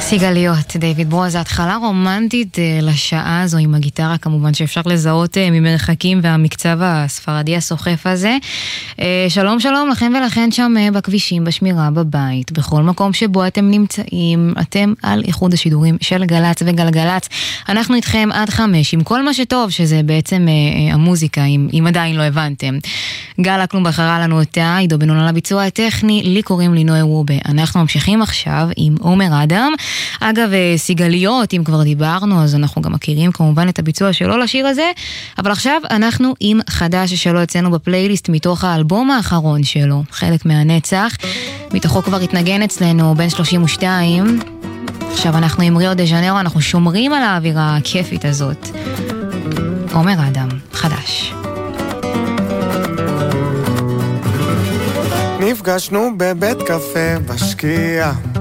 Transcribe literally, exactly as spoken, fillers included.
סיגליות, דיוויד ברוז, התחלה רומנטית לשעה הזו עם הגיטרה, כמובן שאפשר לזהות ממרחקים והמקצב הספרדי הסוחף הזה. שלום שלום לכם ולכן שם בכבישים, בשמירה, בבית, בכל מקום שבו אתם נמצאים, אתם על איחוד השידורים של גלץ וגלגלץ. אנחנו איתכם עד חמש עם כל מה שטוב, שזה בעצם המוזיקה, אם, אם עדיין לא הבנתם. גל אקלום בחרה לנו אותה, עידו בן און לביצוע הטכני, לי קוראים לי נוי רובה. אנחנו ממשיכים עכשיו עם עומר אדם. אגב, סיגליות, אם כבר דיברנו, אז אנחנו גם מכירים כמובן את הביצוע שלו לשיר הזה, אבל עכשיו אנחנו עם חדש שלו אצלנו בפלייליסט מתוך האלבום האחרון שלו, חלק מהנצח, מתוכו כבר התנגן אצלנו בין שלושים ושתיים, עכשיו אנחנו עם ריו דה ז'נרו, אנחנו שומרים על האווירה הכיפית הזאת. עומר אדם, חדש. נפגשנו בבית קפה בשקיעה